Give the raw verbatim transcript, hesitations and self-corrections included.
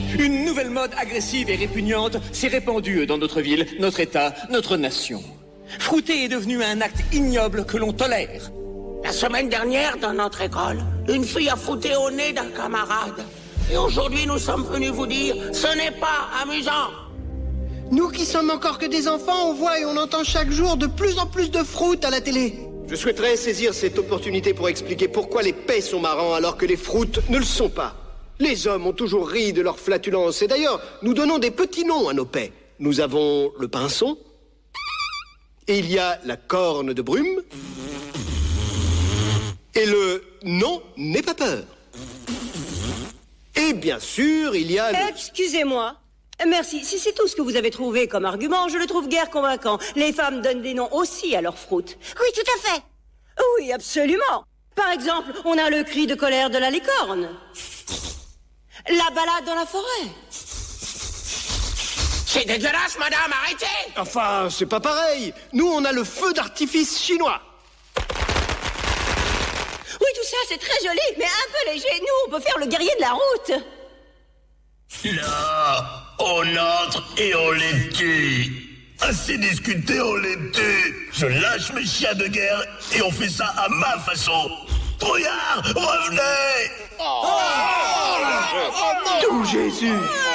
Une nouvelle mode agressive et répugnante s'est répandue dans notre ville, notre État, notre nation. Frouter est devenu un acte ignoble que l'on tolère. La semaine dernière, dans notre école, une fille a frouté au nez d'un camarade. Et aujourd'hui, nous sommes venus vous dire, ce n'est pas amusant. Nous qui sommes encore que des enfants, on voit et on entend chaque jour de plus en plus de froutes à la télé. Je souhaiterais saisir cette opportunité pour expliquer pourquoi les paix sont marrants alors que les froutes ne le sont pas. Les hommes ont toujours ri de leur flatulence. Et d'ailleurs, nous donnons des petits noms à nos paix. Nous avons le pinson. Et il y a la corne de brume. Et le non n'aie pas peur. Et bien sûr, il y a le... Excusez-moi. Merci. Si c'est tout ce que vous avez trouvé comme argument, je le trouve guère convaincant. Les femmes donnent des noms aussi à leurs froutes. Oui, tout à fait. Oui, absolument. Par exemple, on a le cri de colère de la licorne. La balade dans la forêt. C'est dégueulasse, madame, arrêtez! Enfin, c'est pas pareil. Nous, on a le feu d'artifice chinois. Oui, tout ça, c'est très joli, mais un peu léger. Nous, on peut faire le guerrier de la route. Là, on entre et on les tue. Assez discuté, on les tue. Je lâche mes chiens de guerre et on fait ça à ma façon. Trouillard, revenez! Oh, oh, oh, oh, oh, Tout Jésus!